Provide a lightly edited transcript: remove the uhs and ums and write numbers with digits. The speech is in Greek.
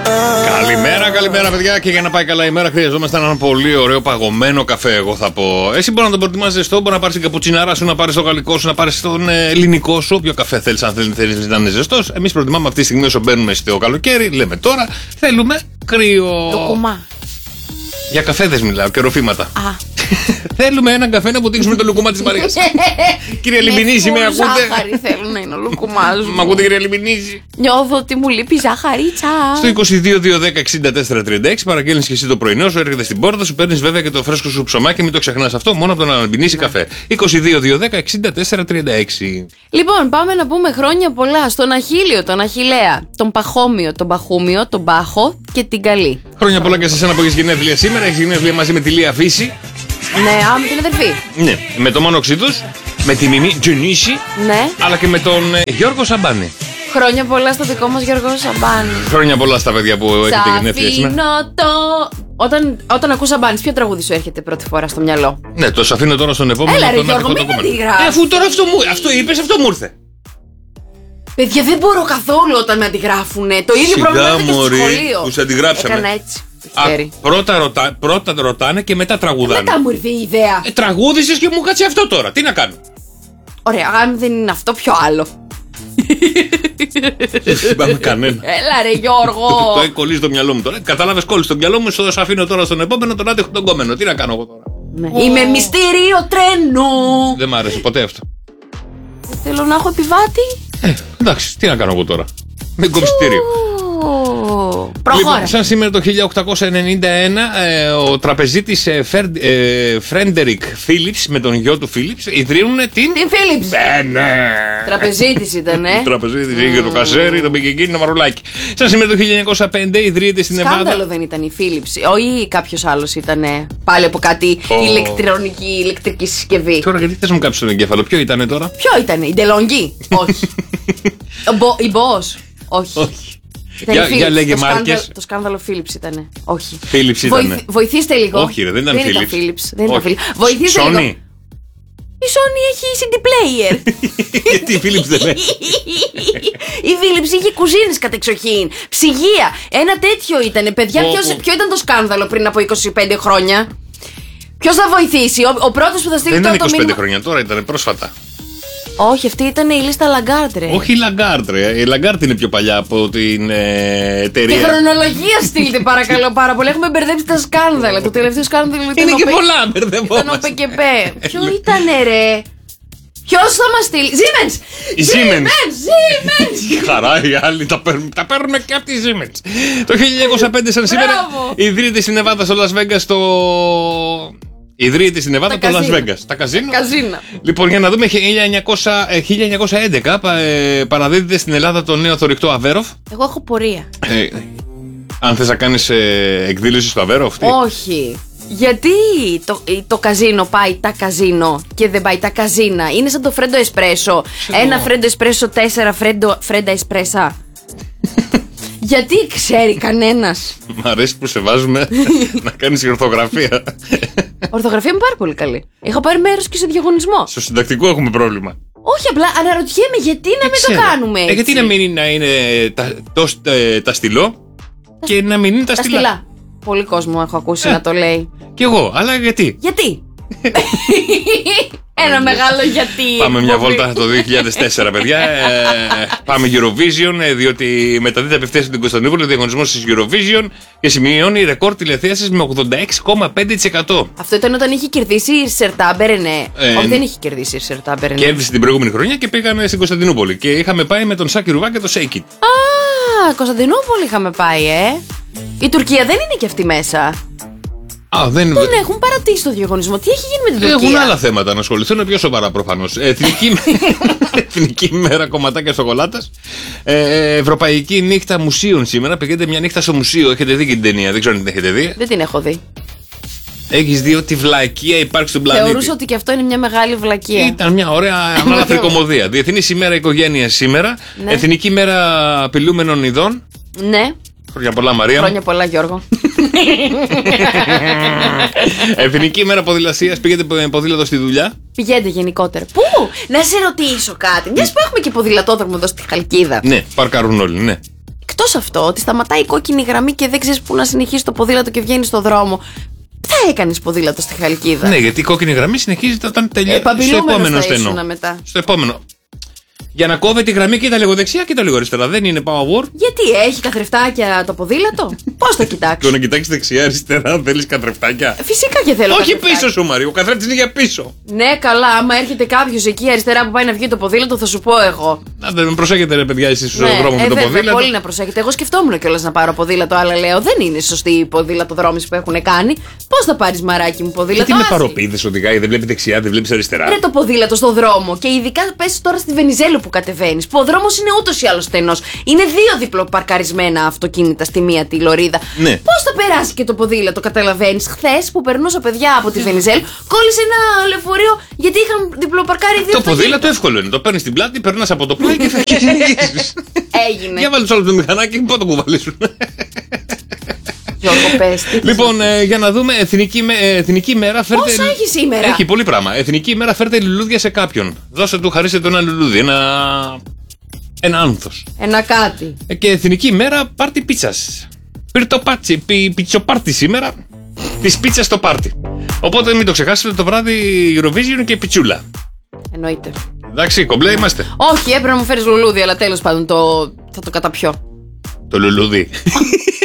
Καλημέρα, παιδιά. Και για να πάει καλά η μέρα, χρειαζόμαστε έναν πολύ ωραίο παγωμένο καφέ. Εγώ θα πω. Εσύ μπορεί να τον προτιμάς ζεστό, μπορεί να πάρεις την καπουτσινάρα σου, να πάρεις το γαλλικό σου, να πάρεις τον ελληνικό σου. Όποιο καφέ θέλεις, αν θέλεις να είναι ζεστός. Εμείς προτιμάμε αυτή τη στιγμή όσο μπαίνουμε στο καλοκαίρι. Λέμε τώρα, θέλουμε κρύο. Λουκουμά. Για καφέδες μιλάω και ροφήματα. Θέλουμε έναν καφέ να ποτίξουμε το λουκουμά της Μαρίας. Κυρία Λιμινίση, με ακούτε? Ζάχαρη θέλω να είναι ο λουκουμάς μου. Μ' ακούτε, κυρία Λιμινίση? Νιώθω ότι μου λείπει ζαχαρίτσα. Στο 22-210-64-36 παραγγέλνεις και εσύ το πρωινό σου, έρχεται στην πόρτα σου, παίρνεις βέβαια και το φρέσκο σου ψωμάκι, μην το ξεχνάς αυτό, μόνο από το να αναμπινήσει καφέ. 22-210-64-36. Λοιπόν, πάμε να πούμε χρόνια πολλά στον Αχίλιο, τον Αχιλέα, τον Παχώμιο, τον Παχούμιο, τον Πάχο και την Καλή. Χρόνια πολλά και σε εσένα που έχεις γενέθλια σήμερα. Έχεις γενέθλια μαζί με τη Λία Φύση. Ναι, με την αδερφή. Ναι, με τον Μάνο Ξίδους, με τη Μιμή Τζουνίση, Ναι. αλλά και με τον Γιώργο Σαμπάνη. Χρόνια πολλά στο δικό μας Γιώργο Σαμπάνη. Χρόνια πολλά στα παιδιά που έχετε γενέθλια σήμερα. Όταν ακούς Σαμπάνης, ποιο τραγούδι σου έρχεται πρώτη φορά στο μυαλό? Ναι, το αφήνω τώρα στον επόμενο. Έλα ρε Γιώργο, μην με τη γράφεις. Αφού τώρα αυτό είπες, αυτό μου ήρθε. Παιδιά, δεν μπορώ καθόλου όταν με αντιγράφουνε. Το ίδιο πρόβλημα είχα και στο σχολείο. Που σε αντιγράψαμε. Έκανα έτσι. Πρώτα ρωτάνε και μετά τραγουδάνε. Μετά μου ήρθε η ιδέα. Τραγούδησες και μου κάτσε αυτό τώρα. Τι να κάνω? Ωραία, αν δεν είναι αυτό, ποιο άλλο? Δεν θυμάμαι κανένα. Έλα ρε Γιώργο. Το έχει κολλήσει στο μυαλό μου τώρα. Κατάλαβες, κόλλησε στο μυαλό μου. Στο αφήνω τώρα στον επόμενο, τον άτεχο τον κόμενο. Τι να κάνω εγώ τώρα? Είμαι μυστήριο τρένο. Δεν μ' άρεσε ποτέ αυτό. Θέλω να έχω επιβάτη. Εντάξει, τι να κάνω εγώ τώρα? Με κομιστήριο. Προχώρα. Λοιπόν, σαν σήμερα το 1891 ο τραπεζίτης Φρέντερικ Φίλιπς με τον γιο του Φίλιπς ιδρύουν την Φίλιπς. Ναι. Τραπεζίτης ήταν, Τραπεζίτης, είχε το κασέρι, το πήγε εκείνη, το μαρουλάκι. Σαν σήμερα το 1905 ιδρύεται στην Ελλάδα. Σκάνδαλο δεν ήταν η Φίλιπς? Ή κάποιος άλλος ήταν πάλι από κάτι ηλεκτρική συσκευή? Τώρα γιατί θες μου κάψεις τον εγκέφαλο? Ποιο ήτανε τώρα? Ποιο ήτανε? Η Ντελόγκη? Όχι. Η Boss? Όχι. Για λέγε μάρκες. Το σκάνδαλο Φίλιπς ήτανε. Όχι. Φίλιπς ήτανε. Βοηθήστε λίγο. Όχι ρε, δεν ήταν Φίλιπς. Βοηθήστε Sony. λίγο. Η Sony έχει CD player. Γιατί η Φίλιπς δεν έχει? Η Φίλιπς είχε κουζίνες κατεξοχήν. Ψυγεία. Ένα τέτοιο ήτανε. Παιδιά, ποιο ήταν το σκάνδαλο πριν από 25 χρόνια? Ποιος θα βοηθήσει? Ο πρώτος που θα στείλει δεν το ήταν 25 μήνυμα. χρόνια, τώρα ήταν πρόσφατα. Όχι, αυτή ήταν η λίστα Λαγκάρτ, ρε. Όχι η Λαγκάρτ, ρε. Η Λαγκάρτ είναι πιο παλιά από την εταιρεία. Τη χρονολογία στείλτε, παρακαλώ πάρα πολύ. Έχουμε μπερδέψει τα σκάνδαλα. Το τελευταίο σκάνδαλο ήταν. Είναι και πολλά, μπερδευόμαστε. Ήταν ο ΠΚΠ. Ποιο ήτανε, ρε? Ποιος θα μας στείλει? Siemens! Χαρά, οι άλλοι τα παίρνουμε και από τη Siemens. Το 1905 σαν σήμερα ιδρύεται στην Νεβάδα στο Las Vegas το Las Vegas. Τα καζίνα. Λοιπόν, για να δούμε, 1911 παραδίδεται στην Ελλάδα το νέο θωρηκτό Αβέροφ. Εγώ έχω πορεία. Αν θες να κάνεις εκδήλωση στο Αβέροφ. Όχι. Γιατί το καζίνο πάει τα καζίνο και δεν πάει τα καζίνα? Είναι σαν το φρέντο εσπρέσο. Ένα φρέντο εσπρέσο, 4 φρέντα εσπρέσα. Γιατί ξέρει κανένας? Μ' αρέσει που σε βάζουμε να κάνεις ορθογραφία. Ορθογραφία μου πάρα πολύ καλή. Είχα πάρει μέρος και σε διαγωνισμό. Στο συντακτικό έχουμε πρόβλημα. Όχι, απλά αναρωτιέμαι γιατί να μην το κάνουμε έτσι. Γιατί να μην είναι τα στυλό και να μην είναι τα στυλά. Πολύ κόσμο έχω ακούσει να το λέει. Κι εγώ, αλλά γιατί? Γιατί? Ένα μεγάλο γιατί. Πάμε μια βόλτα το 2004, παιδιά. Πάμε Eurovision, διότι μεταδίδεται απευθείας στην Κωνσταντινούπολη ο διαγωνισμός της Eurovision και σημειώνει ρεκόρ τηλεθέασης με 86,5%. Αυτό ήταν όταν είχε κερδίσει η Σερτάμπερ, ναι. Όχι, δεν είχε κερδίσει η Σερτάμπερ. Κέρδισε την προηγούμενη χρονιά και πήγανε στην Κωνσταντινούπολη. Και είχαμε πάει με τον Σάκη Ρουβά και το Shake It. Κωνσταντινούπολη είχαμε πάει, Η Τουρκία δεν είναι και αυτή μέσα. Δεν έχουν παρατήσει το διαγωνισμό. Τι έχει γίνει με την Τουρκία? Έχουν άλλα θέματα να ασχοληθούν, πιο σοβαρά προφανώς. Εθνική μέρα κομματάκια σοκολάτας. Ευρωπαϊκή νύχτα μουσείων σήμερα. Πηγαίνετε μια νύχτα στο μουσείο. Έχετε δει και την ταινία? Δεν ξέρω αν την έχετε δει. Δεν την έχω δει. Έχεις δει ότι βλακεία υπάρχει στον πλανήτη? Θεωρούσα ότι και αυτό είναι μια μεγάλη βλακεία. Ήταν μια ωραία ανάλαφρη κωμωδία. Διεθνής ημέρα οικογένειας σήμερα. Ναι. Εθνική μέρα απειλούμενων ειδών. Ναι. Χρόνια πολλά, Μαρία. Χρόνια πολλά, Γιώργο. Εθνική μέρα ποδηλασίας. Πήγαινε ποδήλατο στη δουλειά? Πηγαίνετε γενικότερα. Πού? Να σε ρωτήσω κάτι. Μιας που έχουμε και ποδηλατόδρομο εδώ στη Χαλκίδα. Ναι, παρκάρουν όλοι, ναι. Εκτός αυτό, ότι σταματάει η κόκκινη γραμμή και δεν ξέρεις πού να συνεχίσει το ποδήλατο και βγαίνει στο δρόμο. Θα έκανες ποδήλατο στη Χαλκίδα. Ναι, γιατί η κόκκινη γραμμή συνεχίζεται όταν τελειώσει. Στο επόμενο στενό. Στο επόμενο. Για να κόβεται η γραμμή, κοίτα λίγο δεξιά, κοίτα λίγο αριστερά. Δεν είναι power. Γιατί έχει καθρεφτάκια το ποδήλατο? Πώς το κοιτάξεις? Το να κοιτάξει δεξιά-αριστερά, θέλεις καθρεφτάκια? Φυσικά και θέλω. Όχι πίσω σου, Μαρία. Ο καθρέφτης είναι για πίσω. Ναι, καλά. Άμα έρχεται κάποιος εκεί αριστερά που πάει να βγει το ποδήλατο, θα σου πω εγώ. Να δεν προσέχετε, ρε παιδιά, εσείς στον δρόμο με το ποδήλατο. Πολύ να προσέχετε. Εγώ σκεφτόμουν κιόλας να πάρω ποδήλατο, αλλά λέω δεν είναι σωστή η ποδηλατοδρόμηση που έχουν κάνει. Πώς θα πάρεις, μαράκι μου, ποδήλατο? Γιατί με παροπίδες οδηγάει, δεν βλέπει δεξιά, δεν βλέπει αριστερά. Ρε το ποδήλατο στο δρόμο. Και ειδικά πες τώρα στη Βενιζέλου που κατεβαίνεις. Ο δρόμος είναι ούτως ή άλλως στενός. Είναι 2 διπλοπαρκαρισμένα αυτοκίνητα στη μία τη λωρίδα. Ναι. Πώς θα περάσει και το ποδήλατο, καταλαβαίνεις? Χθες που περνούσα παιδιά από τη Βενιζέλου, κόλλησε ένα λεωφορείο γιατί είχαν διπλοπαρκάρει 2 αυτοκίνητα. Το ποδήλατο εύκολο είναι. Το παίρνεις στην πλάτη, περνάς από το πλάι και θα κυνηγήσεις. Έγινε. Για βάλει τους άλλους το μηχανάκι, πότε το κουβαλήσουν. Λοιπόν, για να δούμε. Εθνική ημέρα φέρτε. Πόσα έχει σήμερα? Έχει πολύ πράγμα. Εθνική ημέρα φέρτε λουλούδια σε κάποιον. Δώστε του, χαρίστε του ένα λουλούδι. Ένα άνθος. Ένα κάτι. Και εθνική ημέρα πάρτι πίτσας. Πιτσοπάρτι σήμερα. Της πίτσας στο πάρτι. Οπότε μην το ξεχάσετε, το βράδυ Eurovision και πιτσούλα. Εννοείται. Εντάξει, κομπλέ είμαστε. Όχι, έπρεπε να μου φέρεις λουλούδι, αλλά τέλος πάντων θα το καταπιώ. Το λουλούδι.